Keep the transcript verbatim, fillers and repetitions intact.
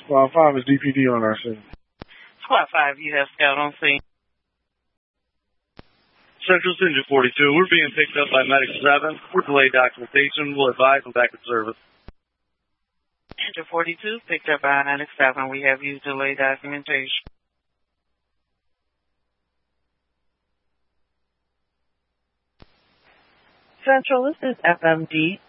Squad five is D P D on our scene. Squad five, you have Scout on scene. Central Engine forty-two, we're being picked up by Medic seven. We're delayed documentation. We'll advise on back in service. Engine forty-two, picked up by Medic seven. We have used delayed documentation. Central, this is F M D